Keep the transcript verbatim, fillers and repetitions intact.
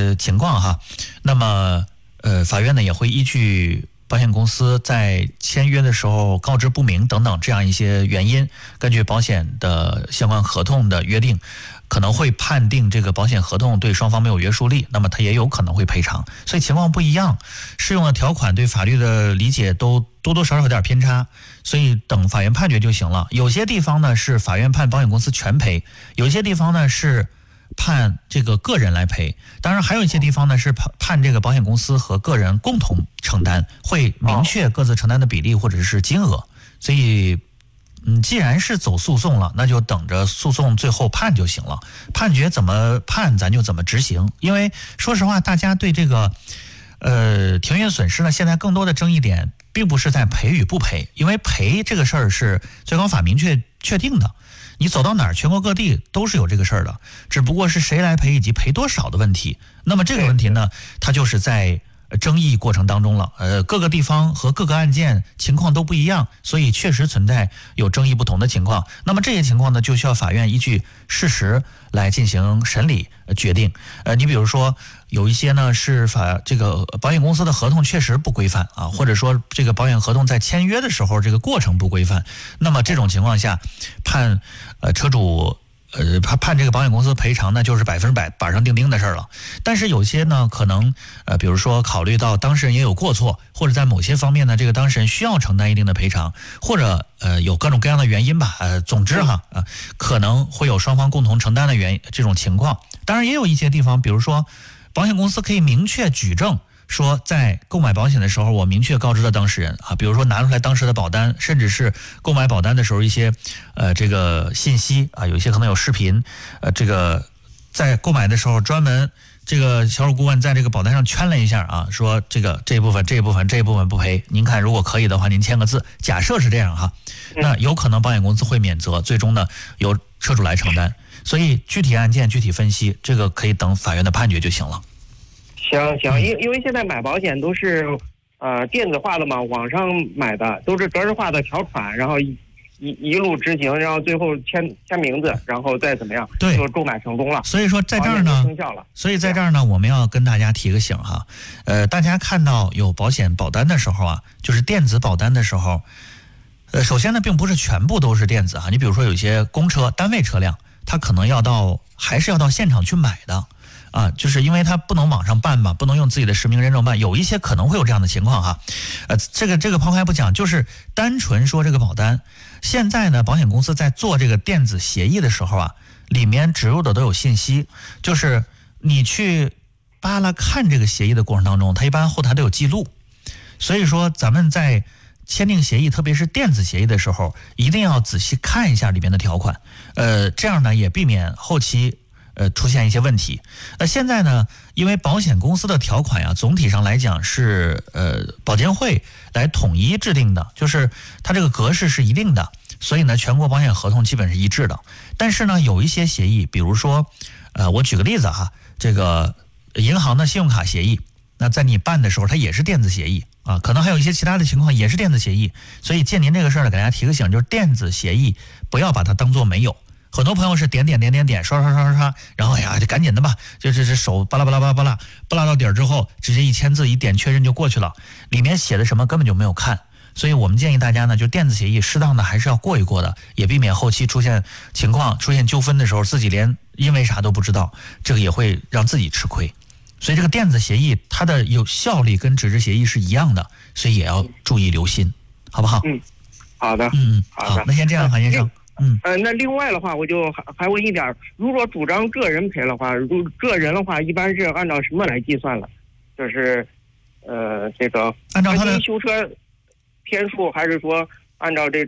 些情况哈。那么呃，法院呢也会依据保险公司在签约的时候告知不明等等这样一些原因，根据保险的相关合同的约定，可能会判定这个保险合同对双方没有约束力，那么它也有可能会赔偿，所以情况不一样，适用的条款对法律的理解都多多少少有点偏差，所以等法院判决就行了。有些地方呢是法院判保险公司全赔，有些地方呢是判这个个人来赔，当然还有一些地方呢是判判这个保险公司和个人共同承担，会明确各自承担的比例或者是金额。所以嗯，既然是走诉讼了，那就等着诉讼最后判就行了，判决怎么判咱就怎么执行。因为说实话，大家对这个呃停运损失呢，现在更多的争议点并不是在赔与不赔，因为赔这个事儿是最高法明确确定的，你走到哪儿，全国各地都是有这个事儿的，只不过是谁来赔以及赔多少的问题。那么这个问题呢，它就是在争议过程当中了，呃，各个地方和各个案件情况都不一样，所以确实存在有争议不同的情况。那么这些情况呢，就需要法院依据事实来进行审理、呃、决定。呃，你比如说有一些呢是法这个保险公司的合同确实不规范啊，或者说这个保险合同在签约的时候这个过程不规范，那么这种情况下判呃车主。呃，判判这个保险公司赔偿呢，就是百分之百板上钉钉的事儿了。但是有些呢，可能呃，比如说考虑到当事人也有过错，或者在某些方面呢，这个当事人需要承担一定的赔偿，或者呃有各种各样的原因吧。呃，总之哈，呃，可能会有双方共同承担的原这种情况。当然也有一些地方，比如说保险公司可以明确举证。说在购买保险的时候，我明确告知了当事人啊，比如说拿出来当时的保单，甚至是购买保单的时候一些呃这个信息啊，有一些可能有视频，呃这个在购买的时候专门这个销售顾问在这个保单上圈了一下啊，说这个这一部分这一部分这一部分不赔，您看如果可以的话您签个字，假设是这样哈，那有可能保险公司会免责，最终呢由车主来承担，所以具体案件具体分析，这个可以等法院的判决就行了。 行行，因因为现在买保险都是呃电子化的嘛，网上买的都是格式化的条款，然后一一一路执行，然后最后签签名字，然后再怎么样， 对， 就购买成功了。 所以说在这儿呢，所以在这儿呢，我们要跟大家提个醒哈，呃，大家看到有保险保单的时候啊，就是电子保单的时候，呃，首先呢，并不是全部都是电子啊，你比如说有些公车、单位车辆，它可能要到还是要到现场去买的。啊，就是因为它不能网上办嘛，不能用自己的实名认证办，有一些可能会有这样的情况哈。呃，这个这个抛开不讲，就是单纯说这个保单，现在呢，保险公司在做这个电子协议的时候啊，里面植入的都有信息，就是你去扒拉看这个协议的过程当中，它一般后台都有记录，所以说咱们在签订协议，特别是电子协议的时候，一定要仔细看一下里面的条款，呃，这样呢也避免后期。呃，出现一些问题。呃，现在呢，因为保险公司的条款呀，总体上来讲是呃保监会来统一制定的，就是它这个格式是一定的，所以呢，全国保险合同基本是一致的。但是呢，有一些协议，比如说，呃，我举个例子哈，这个银行的信用卡协议，那在你办的时候，它也是电子协议啊，可能还有一些其他的情况也是电子协议。所以借您这个事儿呢，给大家提个醒，就是电子协议不要把它当做没有。很多朋友是点点点点点刷刷刷刷刷，然后呀就赶紧的吧，就这这手巴拉巴拉巴拉巴拉巴拉到底儿之后，直接一签字一点确认就过去了，里面写的什么根本就没有看。所以我们建议大家呢，就电子协议适当的还是要过一过的，也避免后期出现情况出现纠纷的时候，自己连因为啥都不知道，这个也会让自己吃亏。所以这个电子协议它的有效力跟纸质协议是一样的，所以也要注意留心，好不好？ 嗯，好的， 嗯嗯， 好的。 那先这样，韩先生。嗯， 呃，那另外的话，我就还还问一点，如果主张个人赔的话，如个人的话，一般是按照什么来计算了？就是，呃，这个按照他的修车天数，还是说按照这